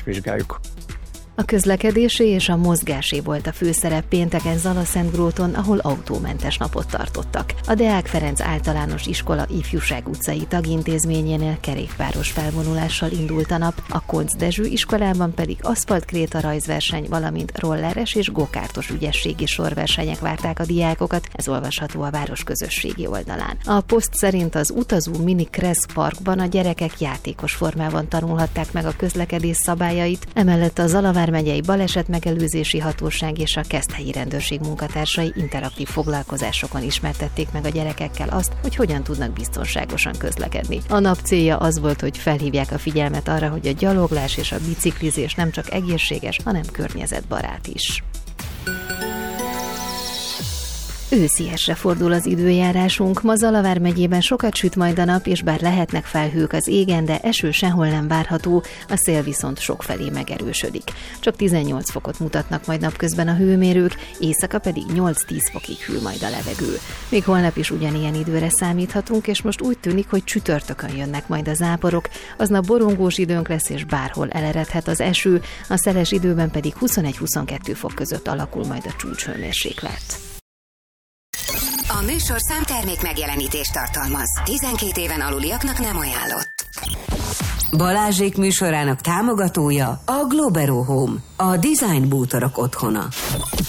vizsgáljuk. A közlekedésé és a mozgásé volt a főszerep pénteken Zalaszentgróton, ahol autómentes napot tartottak. A Deák Ferenc Általános Iskola Ifjúság utcai tagintézményénél kerékpáros felvonulással indult a nap, a Koncz Dezső iskolában pedig aszfaltkréta rajzverseny, valamint rolleres és gokártos ügyességi sorversenyek várták a diákokat, ez olvasható a város közösségi oldalán. A poszt szerint az utazó mini Kressz Parkban a gyerekek játékos formában tanulhatták meg a közlekedés szabályait, emellett a Zalavár megyei Balesetmegelőzési Hatóság és a Keszthelyi Rendőrség munkatársai interaktív foglalkozásokon ismertették meg a gyerekekkel azt, hogy hogyan tudnak biztonságosan közlekedni. A nap célja az volt, hogy felhívják a figyelmet arra, hogy a gyaloglás és a biciklizés nem csak egészséges, hanem környezetbarát is. Ősziesre fordul az időjárásunk, ma Zalavár megyében sokat süt majd a nap, és bár lehetnek felhők az égen, de eső sehol nem várható, a szél viszont sokfelé megerősödik. Csak 18 fokot mutatnak majd napközben a hőmérők, éjszaka pedig 8-10 fokig hűl majd a levegő. Még holnap is ugyanilyen időre számíthatunk, és most úgy tűnik, hogy csütörtökön jönnek majd a záporok, aznap borongós időnk lesz, és bárhol eleredhet az eső, a szeles időben pedig 21-22 fok között alakul majd a csúcshőmérséklet. A műsorszám termék megjelenítést tartalmaz. 12 éven aluliaknak nem ajánlott. Balázsék műsorának támogatója a Globero Home, a design bútorok otthona.